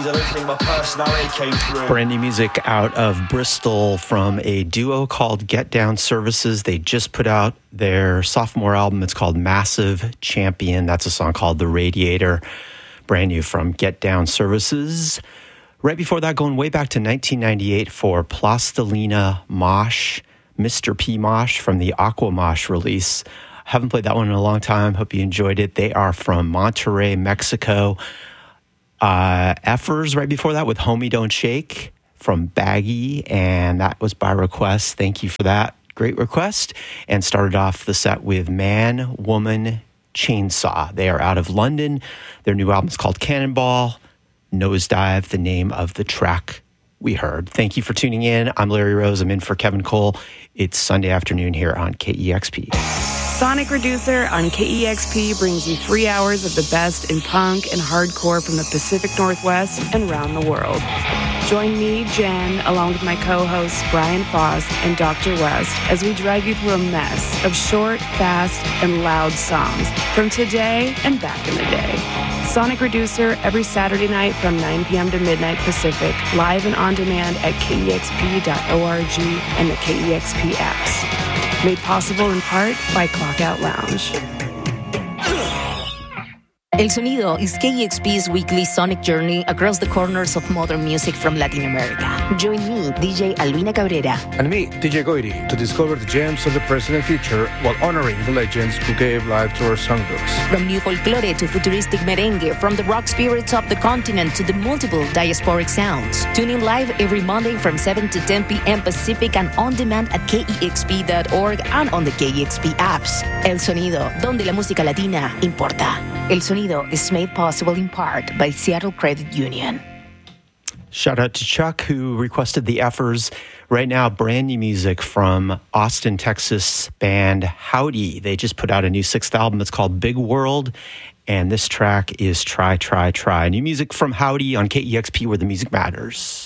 I don't think my personality came through. Brand new music out of Bristol from a duo called Get Down Services. They just put out their sophomore album. It's called Massive Champion. That's a song called The Radiator. Brand new from Get Down Services. Right before that, going way back to 1998 for Plastilina Mosh, Mr. P. Mosh from the Aqua Mosh release. Haven't played that one in a long time. Hope you enjoyed it. They are from Monterrey, Mexico. Effers right before that with Homie Don't Shake from Baggy, and that was by request. Thank you for that. Great request. And started off the set with Man, Woman, Chainsaw. They are out of London. Their new album is called Cannonball. Nosedive, the name of the track we heard. Thank you for tuning in. I'm Larry Rose. I'm in for Kevin Cole. It's Sunday afternoon here on KEXP. Sonic Reducer on KEXP brings you 3 hours of the best in punk and hardcore from the Pacific Northwest and around the world. Join me, Jen, along with my co-hosts Brian Foss and Dr. West as we drag you through a mess of short, fast, and loud songs from today and back in the day. Sonic Reducer every Saturday night from 9 p.m. to midnight Pacific, live and on demand at KEXP.org and the KEXP apps. Made possible in part by Clockout Lounge. El Sonido is KEXP's weekly sonic journey across the corners of modern music from Latin America. Join me, DJ Albina Cabrera. And me, DJ Goiri, to discover the gems of the present and future while honoring the legends who gave life to our songbooks. From new folklore to futuristic merengue, from the rock spirits of the continent to the multiple diasporic sounds. Tune in live every Monday from 7 to 10 p.m. Pacific and on demand at KEXP.org and on the KEXP apps. El Sonido, donde la música latina importa. El Sonido is made possible in part by Seattle Credit Union. Shout out to Chuck, who requested the Effers. Right now, brand new music from Austin, Texas band Howdy. They just put out a new 6th album. It's called Big World, and this track is Try, Try, Try. New music from Howdy on KEXP, where the music matters.